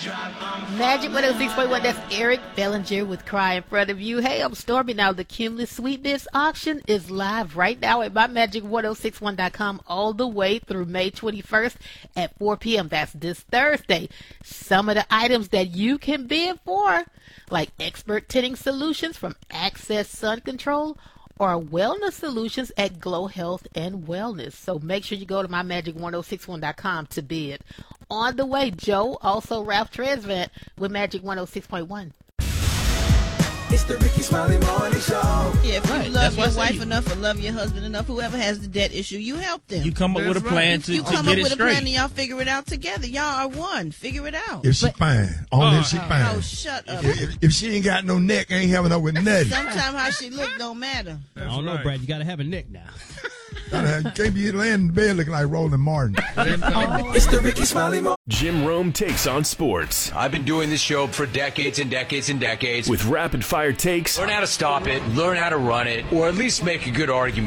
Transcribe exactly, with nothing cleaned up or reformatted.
Magic one oh six point one, that's Eric Bellinger with Cry in Front of You. Hey, I'm Stormy. Now, the Cumulus Sweetness auction is live right now at my magic ten sixty-one dot com all the way through May twenty-first at four p.m. That's this Thursday. Some of the items that you can bid for, like expert tinting solutions from Access Sun Control, or wellness solutions at Glow Health and Wellness. So make sure you go to my magic ten sixty-one dot com to bid. On the way, Joe, also Ralph Tresvant with Magic one oh six point one. It's the Ricky Smiley Morning Show. Yeah, if you Right, love that's what your I wife say. enough or love your husband enough, whoever has the debt issue, you help them. You come up with a plan to, you to come get up it with a straight. plan and y'all figure it out together. Y'all are one. Figure it out. If she fine, only Oh, if she oh, fine. Oh, shut up. If, if- if she ain't got no neck, ain't having up with nothing. Sometimes how she look don't matter. I don't know, right. Brad. You got to have a neck now. You can't be laying in the bed looking like Roland Martin. It's the Ricky Smiley Morning Jim Rome takes on sports I've been doing this show for decades and decades and decades. with rapid fire takes, Learn how to stop it, learn how to run it, or at least make a good argument.